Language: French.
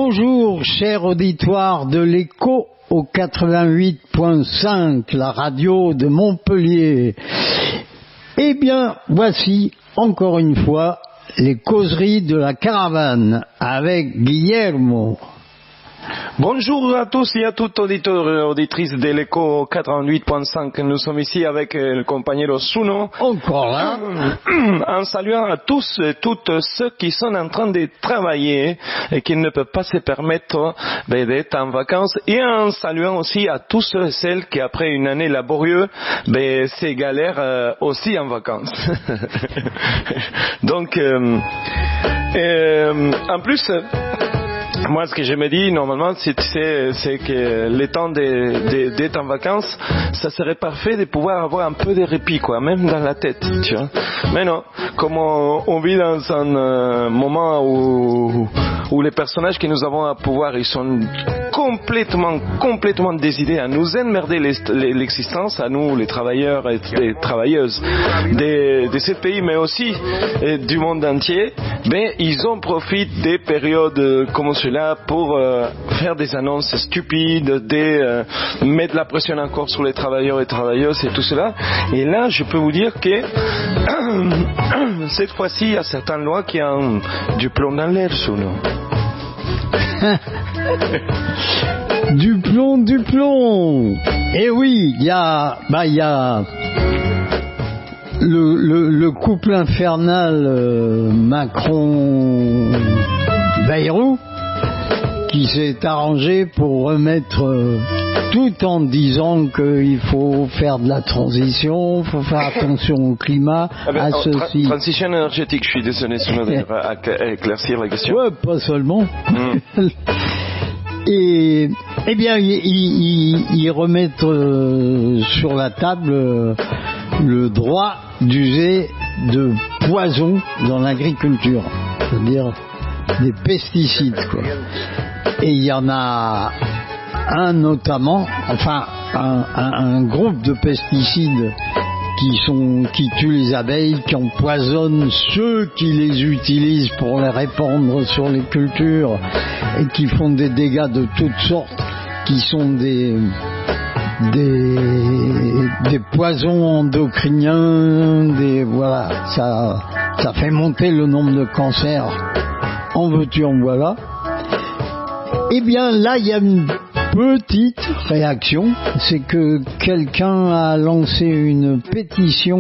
Bonjour, cher auditoire de l'Écho au 88.5, la radio de Montpellier. Eh bien, voici encore une fois les causeries de la caravane avec Guillermo. Bonjour à tous et à toutes, auditeurs et auditrices de l'Écho 88.5. Nous sommes ici avec le compagnero Suno. Encore là. En saluant à tous et toutes ceux qui sont en train de travailler et qui ne peuvent pas se permettre d'être en vacances. Et en saluant aussi à tous ceux et celles qui, après une année laborieuse, se galèrent aussi en vacances. Donc, en plus, moi, ce que je me dis, normalement, c'est que le temps d'être en vacances, ça serait parfait de pouvoir avoir un peu de répit, quoi, même dans la tête, tu vois. Mais non, comme on vit dans un moment où les personnages que nous avons à pouvoir, ils sont complètement décidés à nous emmerder l'existence, à nous, les travailleurs et les travailleuses de ce pays, mais aussi du monde entier, ben, ils en profitent des périodes comme cela pour faire des annonces stupides, mettre la pression encore sur les travailleurs et travailleuses et tout cela. Et là, je peux vous dire que cette fois-ci, il y a certaines lois qui ont du plomb dans l'air, Suno. Du plomb. Et oui, il y a le couple infernal Macron-Bayrou qui s'est arrangé pour remettre tout en disant qu'il faut faire de la transition, il faut faire attention au climat, à ceci. Transition énergétique, je suis désolé, à éclaircir la question. Ouais, pas seulement. Et eh bien, ils remettent sur la table le droit d'user de poison dans l'agriculture, c'est-à-dire des pesticides, quoi. Et il y en a un notamment, enfin un groupe de pesticides qui tuent les abeilles, qui empoisonnent ceux qui les utilisent pour les répandre sur les cultures et qui font des dégâts de toutes sortes, qui sont des poisons endocriniens, voilà, ça fait monter le nombre de cancers. En veux-tu, en voilà. Eh bien là, il y a une petite réaction, c'est que quelqu'un a lancé une pétition